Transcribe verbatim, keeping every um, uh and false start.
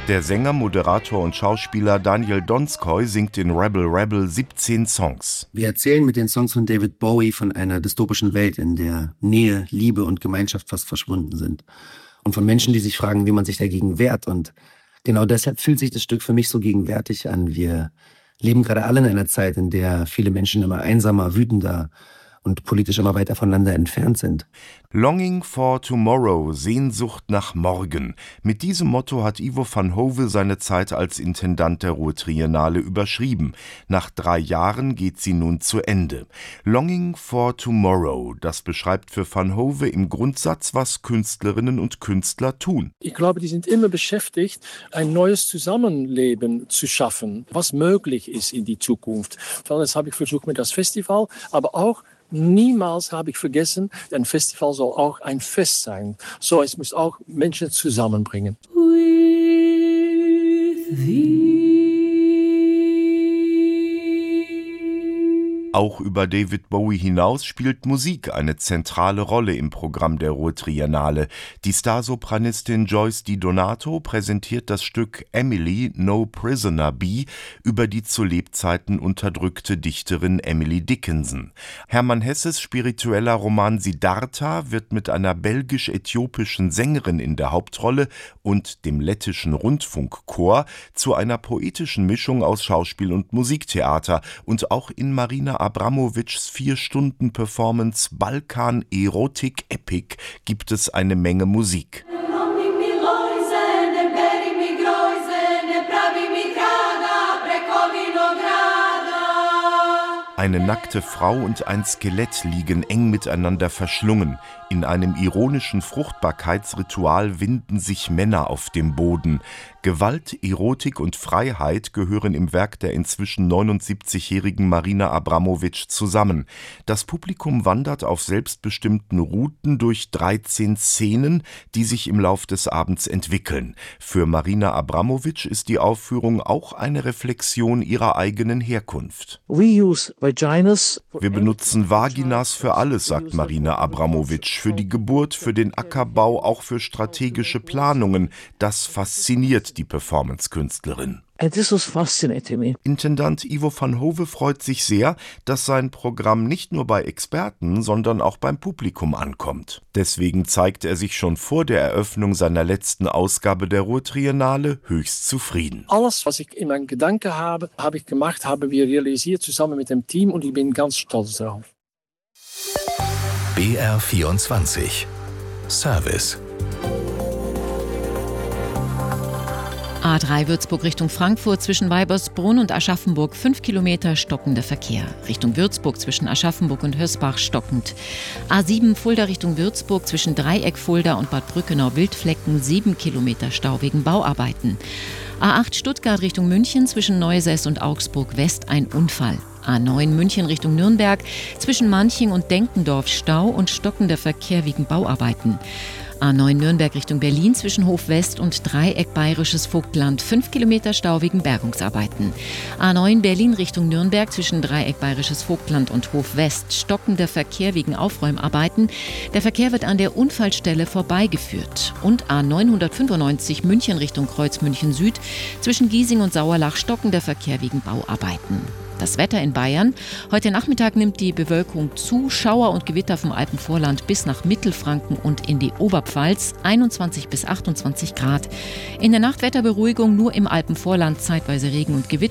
Der Sänger, Moderator und Schauspieler Daniel Donskoy singt in Rebel Rebel siebzehn Songs. Wir erzählen mit den Songs von David Bowie von einer dystopischen Welt, in der Nähe, Liebe und Gemeinschaft fast verschwunden sind. Und von Menschen, die sich fragen, wie man sich dagegen wehrt. Und genau deshalb fühlt sich das Stück für mich so gegenwärtig an. Wir leben gerade alle in einer Zeit, in der viele Menschen immer einsamer, wütender und politisch immer weiter voneinander entfernt sind. Longing for Tomorrow, Sehnsucht nach morgen. Mit diesem Motto hat Ivo van Hove seine Zeit als Intendant der Ruhr-Triennale überschrieben. Nach drei Jahren geht sie nun zu Ende. Longing for Tomorrow, das beschreibt für van Hove im Grundsatz, was Künstlerinnen und Künstler tun. Ich glaube, die sind immer beschäftigt, ein neues Zusammenleben zu schaffen, was möglich ist in die Zukunft. Das habe ich versucht mit das Festival, aber auch niemals habe ich vergessen, ein Festival soll auch ein Fest sein. So, es muss auch Menschen zusammenbringen. With thee. Auch über David Bowie hinaus spielt Musik eine zentrale Rolle im Programm der Ruhr-Triennale. Die Starsopranistin Joyce Di Donato präsentiert das Stück Emily, No Prisoner Bee über die zu Lebzeiten unterdrückte Dichterin Emily Dickinson. Hermann Hesses spiritueller Roman Siddhartha wird mit einer belgisch-äthiopischen Sängerin in der Hauptrolle und dem lettischen Rundfunkchor zu einer poetischen Mischung aus Schauspiel und Musiktheater und auch in Marina Abramovics Vier-Stunden-Performance Balkan Erotic Epic gibt es eine Menge Musik. Eine nackte Frau und ein Skelett liegen eng miteinander verschlungen. In einem ironischen Fruchtbarkeitsritual winden sich Männer auf dem Boden. Gewalt, Erotik und Freiheit gehören im Werk der inzwischen neunundsiebzigjährigen Marina Abramovic zusammen. Das Publikum wandert auf selbstbestimmten Routen durch dreizehn Szenen, die sich im Lauf des Abends entwickeln. Für Marina Abramovic ist die Aufführung auch eine Reflexion ihrer eigenen Herkunft. Wir benutzen Vaginas für alles, sagt Marina Abramovic. Für die Geburt, für den Ackerbau, auch für strategische Planungen. Das fasziniert die Performance-Künstlerin. Intendant Ivo van Hove freut sich sehr, dass sein Programm nicht nur bei Experten, sondern auch beim Publikum ankommt. Deswegen zeigt er sich schon vor der Eröffnung seiner letzten Ausgabe der Ruhr-Triennale höchst zufrieden. Alles, was ich in meinen Gedanken habe, habe ich gemacht, haben wir realisiert zusammen mit dem Team und ich bin ganz stolz darauf. B R vierundzwanzig Service. A drei Würzburg Richtung Frankfurt zwischen Weibersbrunn und Aschaffenburg fünf Kilometer stockender Verkehr. Richtung Würzburg zwischen Aschaffenburg und Hösbach stockend. A sieben Fulda Richtung Würzburg zwischen Dreieck Fulda und Bad Brückenau-Wildflecken sieben Kilometer Stau wegen Bauarbeiten. A acht Stuttgart Richtung München zwischen Neusäß und Augsburg West ein Unfall. A neun München Richtung Nürnberg zwischen Manching und Denkendorf Stau und stockender Verkehr wegen Bauarbeiten. A neun Nürnberg Richtung Berlin zwischen Hof West und Dreieck Bayerisches Vogtland fünf Kilometer Stau wegen Bergungsarbeiten. A neun Berlin Richtung Nürnberg zwischen Dreieck Bayerisches Vogtland und Hof West stockender Verkehr wegen Aufräumarbeiten. Der Verkehr wird an der Unfallstelle vorbeigeführt. Und A neunhundertfünfundneunzig München Richtung Kreuz München Süd zwischen Giesing und Sauerlach stockender Verkehr wegen Bauarbeiten. Das Wetter in Bayern. Heute Nachmittag nimmt die Bewölkung zu. Schauer und Gewitter vom Alpenvorland bis nach Mittelfranken und in die Oberpfalz. einundzwanzig bis achtundzwanzig Grad. In der Nacht Wetterberuhigung, nur im Alpenvorland zeitweise Regen und Gewitter.